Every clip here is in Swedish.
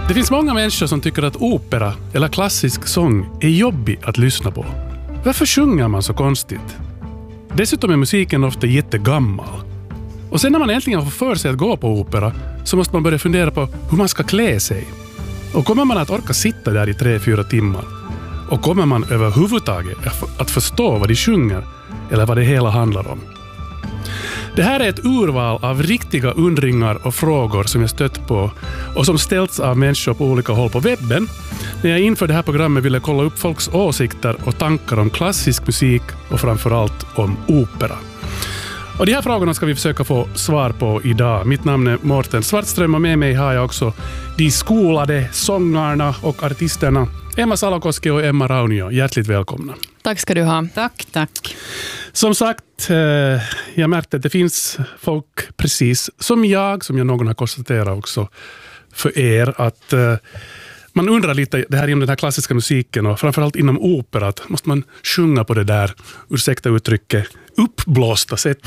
Det finns många människor som tycker att opera eller klassisk sång är jobbig att lyssna på. Varför sjunger man så konstigt? Dessutom är musiken ofta jättegammal. Och sen när man äntligen får för sig att gå på opera så måste man börja fundera på hur man ska klä sig. Och kommer man att orka sitta där i 3-4 timmar? Och kommer man överhuvudtaget att förstå vad de sjunger eller vad det hela handlar om? Det här är ett urval av riktiga undringar och frågor som jag stött på och som ställts av människor på olika håll på webben när jag inför det här programmet ville kolla upp folks åsikter och tankar om klassisk musik och framförallt om opera. Och de här frågorna ska vi försöka få svar på idag. Mitt namn är Mårten Svartström och med mig har jag också de skolade sångarna och artisterna Emma Salokoski och Emma Raunio. Hjärtligt välkomna. Tack ska du ha. Tack. Som sagt, jag märkte att det finns folk precis som jag någon har konstaterat också för er att man undrar lite det här inom den här klassiska musiken och framförallt inom opera att måste man sjunga på det där, ursäkta uttrycket, uppblåsta sätt.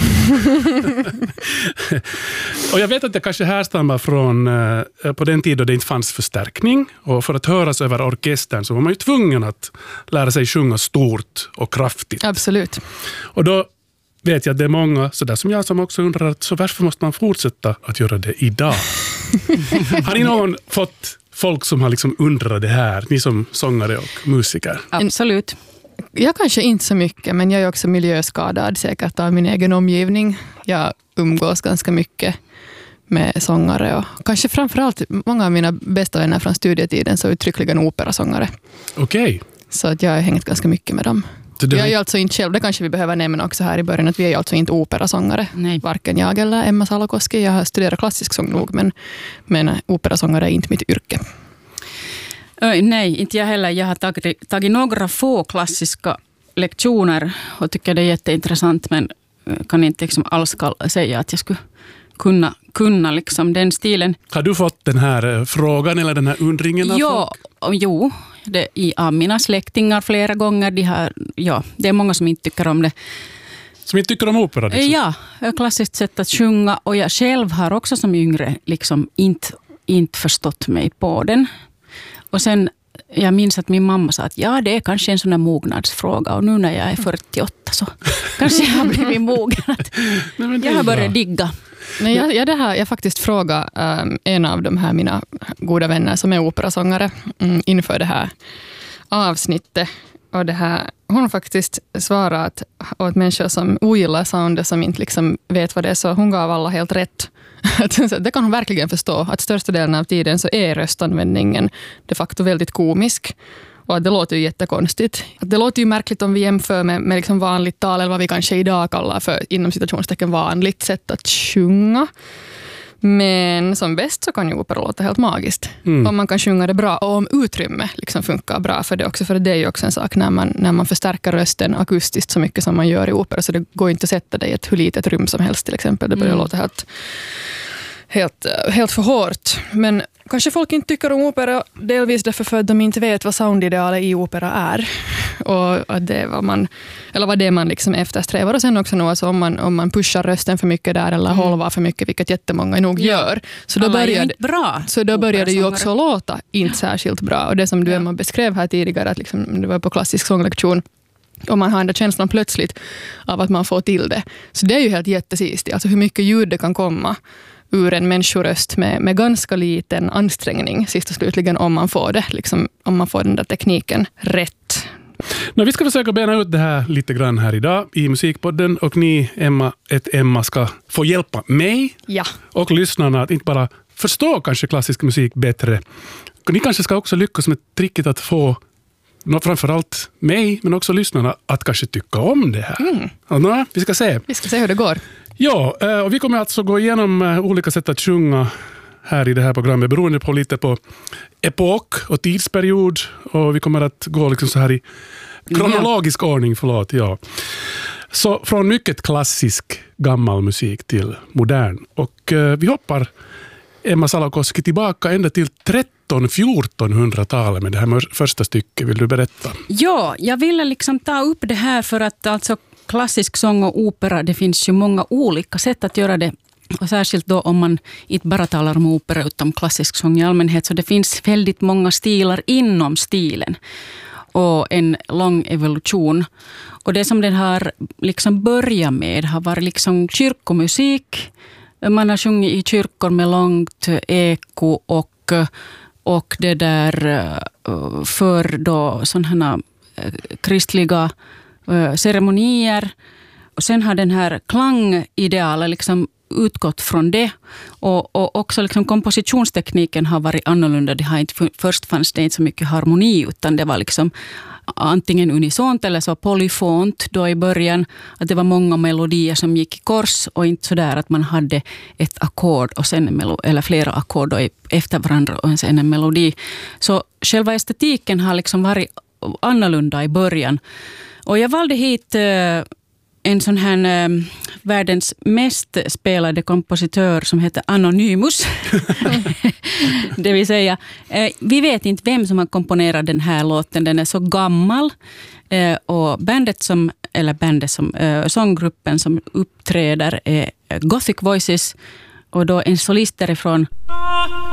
Och jag vet att det kanske härstammar från på den tid då det inte fanns förstärkning och för att höras över orkestern så var man ju tvungen att lära sig sjunga stort och kraftigt. Absolut. Och då vet jag att det är många sådär som jag som också undrar att så varför måste man fortsätta att göra det idag? Har ni någon fått folk som har liksom undrat det här, ni som sångare och musiker? Absolut. Jag kanske inte så mycket, men jag är också miljöskadad säkert av min egen omgivning. Jag umgås ganska mycket med sångare och kanske framförallt många av mina bästa vänner från studietiden så uttryckligen operasångare. Okej. Så att jag har hängt ganska mycket med dem. Jag är ju alltså inte själv, det kanske vi behöver nämna också här i början, att vi är ju alltså inte operasångare. Nej. Varken jag eller Emma Salokoski. Jag har studerat klassisk sång nog, men operasångare är inte mitt yrke. Nej, inte jag heller. Jag har tagit några få klassiska lektioner och tycker det är jätteintressant, men kan inte liksom alls säga att jag skulle kunna liksom den stilen. Har du fått den här frågan eller den här undringen av folk? Jo, av mina släktingar flera gånger. Det är många som inte tycker om det. Som inte tycker om opera? Liksom. Ja, klassiskt sätt att sjunga. Och jag själv har också som yngre liksom inte förstått mig på den. Och sen, jag minns att min mamma sa att det är kanske en sån här mognadsfråga. Och nu när jag är 48 så kanske jag har blivit mogen. Jag har börjat digga. Nej, jag faktiskt frågat en av de här mina goda vänner som är operasångare inför det här avsnittet. Och hon faktiskt svarat åt människor som ogillar soundet, som inte liksom vet vad det är, så hon gav alla helt rätt. Det kan hon verkligen förstå, att största delen av tiden så är röstanvändningen de facto väldigt komisk. Och att det låter ju jättekonstigt. Det låter ju märkligt om vi jämför med liksom vanligt tal, eller vad vi kanske idag kallar för inom citationstecken vanligt sätt att sjunga. Men som bäst så kan ju opera låta helt magiskt. Om man kan sjunga det bra och om utrymme liksom funkar bra för det också. För det är ju också en sak när man förstärker rösten akustiskt så mycket som man gör i opera. Så det går inte att sätta det i ett hur litet rum som helst till exempel. Det börjar låta helt för hårt. Men kanske folk inte tycker om opera delvis därför för att de inte vet vad soundidealet i opera är. Och att det är vad det är man liksom eftersträvar. Och sen också nog, alltså om man pushar rösten för mycket där eller holvar för mycket, vilket jättemånga nog gör. Så då börjar det ju också låta inte särskilt bra. Och det som du Emma beskrev här tidigare, att liksom, det var på klassisk sånglektion, och man har den där känslan plötsligt av att man får till det. Så det är ju helt jättesist. Alltså hur mycket ljud det kan komma ur en människoröst med ganska liten ansträngning sist och slutligen om man får det, liksom, om man får den där tekniken rätt. Vi ska försöka bena ut det här lite grann här idag i Musikpodden, och ni, Emma ska få hjälpa mig och lyssnarna att inte bara förstå kanske klassisk musik bättre. Ni kanske ska också lyckas med tricket att få framförallt mig, men också lyssnarna att kanske tycka om det här. Vi ska se. Vi ska se hur det går. Ja, och vi kommer alltså gå igenom olika sätt att sjunga här i det här programmet beroende på lite på epok och tidsperiod, och vi kommer att gå liksom så här i kronologisk ordning, Så från mycket klassisk gammal musik till modern, och vi hoppar Emma Salokoski tillbaka ända till 1300-1400-talet med det här första stycket. Vill du berätta? Ja, jag ville liksom ta upp det här för att alltså klassisk sång och opera, det finns ju många olika sätt att göra det Och särskilt då om man inte bara talar om opera utan klassisk sång i allmänhet, så det finns väldigt många stilar inom stilen och en lång evolution. Och det som den har liksom börjat med har varit liksom kyrkomusik. Man har sjungit i kyrkor med långt eko och det där för då sådana kristliga ceremonier. Och sen har den här klangidealen liksom utgått från det. Och också liksom kompositionstekniken har varit annorlunda. Det har inte, först fanns det inte så mycket harmoni, utan det var liksom antingen unisont eller så polyfont då i början. Att det var många melodier som gick i kors och inte så där att man hade ett ackord och sen eller flera ackord efter varandra och sen en melodi. Så själva estetiken har liksom varit annorlunda i början. Och jag valde hit en sån här världens mest spelade kompositör som heter Anonymous. Det vill säga, vi vet inte vem som har komponerat den här låten. Den är så gammal. Och sånggruppen som uppträder är Gothic Voices och då en solist därifrån